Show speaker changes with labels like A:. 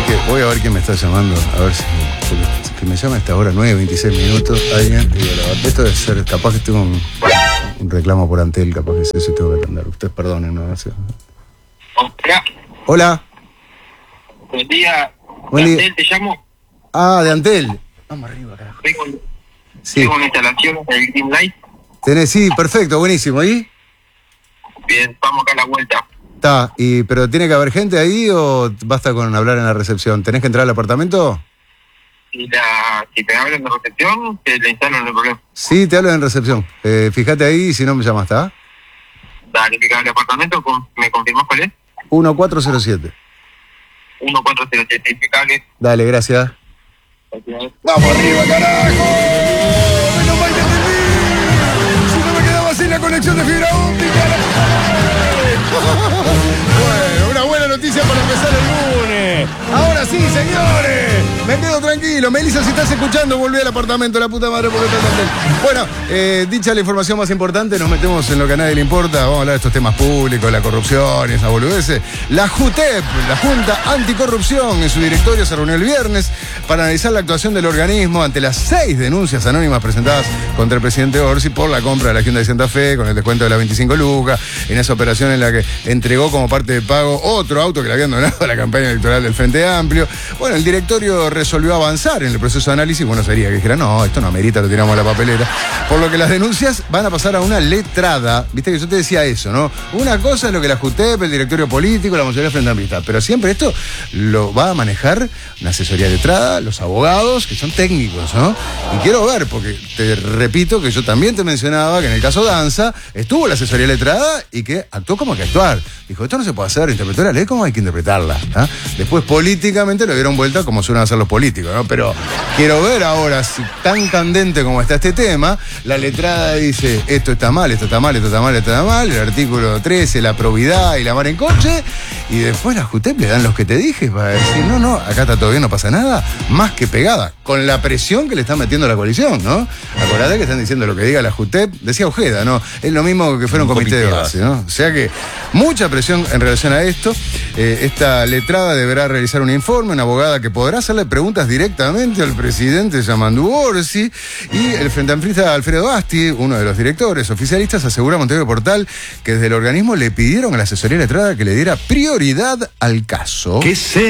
A: que voy a ver quién me está llamando, a ver si que me llama a esta hora, 9:26 minutos, alguien, y digo, la verdad, esto debe ser, capaz que tengo un reclamo por Antel, capaz que es eso, tengo que atender. Ustedes perdonen, ¿no?
B: Hola.
A: Hola.
B: Buen día.
A: Buen día.
B: Antel, te llamo.
A: Ah, de Antel. Vamos arriba, carajo. Sí.
B: Tengo una instalación del Green Light.
A: Tenés, sí, perfecto, buenísimo. ¿Y?
B: Bien, vamos acá a la vuelta.
A: Está, pero ¿tiene que haber gente ahí o basta con hablar en la recepción? ¿Tenés que entrar al apartamento?
B: Si te hablan de recepción, te la instalan, no hay problema.
A: Sí, te hablo en recepción. Fíjate ahí, si no me llamas, ¿está?
B: Dale, que el apartamento, ¿me confirmás cuál es?
A: 1407.
B: 1407, impecable.
A: Dale, gracias.
C: ¡Vamos arriba, carajo! ¡Menos mal que entendí! Si no me quedaba sin la conexión de fibra óptica. Bueno, una buena noticia para empezar el lunes. Ahora sí, señores. Me quedo tranquilo. Melissa, si estás escuchando, volví al apartamento, la puta madre, porque estás tan... Bueno, dicha la información más importante, nos metemos en lo que a nadie le importa. Vamos a hablar de estos temas públicos, la corrupción y esa boludeces. La JUTEP, la Junta Anticorrupción, en su directorio se reunió el viernes para analizar la actuación del organismo ante las 6 denuncias anónimas presentadas contra el presidente Orsi por la compra de la Hyundai Santa Fe con el descuento de las 25 lucas, en esa operación en la que entregó como parte de pago otro auto que le habían donado a la campaña electoral del Frente Amplio. Bueno, el directorio resolvió avanzar en el proceso de análisis. Bueno, sería que dijera, no, esto no amerita, lo tiramos a la papelera. Por lo que las denuncias van a pasar a una letrada. Viste que yo te decía eso, ¿no? Una cosa es lo que la JUTEP, el directorio político, la mayoría del Frente Amplista, pero siempre esto lo va a manejar una asesoría letrada, los abogados, que son técnicos, ¿no? Y quiero ver, porque te repito que yo también te mencionaba que en el caso Danza estuvo la asesoría letrada y que actuó como hay que actuar. Dijo, esto no se puede hacer, interpretó la ley como hay que interpretarla. ¿Ah? Después políticamente lo dieron vuelta como suelen hacer los políticos, ¿no? Pero quiero ver ahora, si tan candente como está este tema, la letrada dice, esto está mal, esto está mal, esto está mal, esto está mal, el artículo 13, la probidad y la mar en coche, y después la JUTEP le dan los que te dije para decir, no, acá está todo bien, no pasa nada, más que pegada, con la presión que le está metiendo la coalición, ¿no? Acordate que están diciendo lo que diga la JUTEP, decía Ojeda, ¿no? Es lo mismo que fuera un comité de base, ¿no? O sea que mucha presión en relación a esto. Esta letrada deberá realizar un informe, una abogada que podrá hacerle preguntas directamente al presidente Yamandu Orsi, y el frente amplista Alfredo Asti, uno de los directores oficialistas, asegura a Montevideo Portal que desde el organismo le pidieron a la asesoría letrada que le diera prioridad al caso.
D: ¿Qué sé?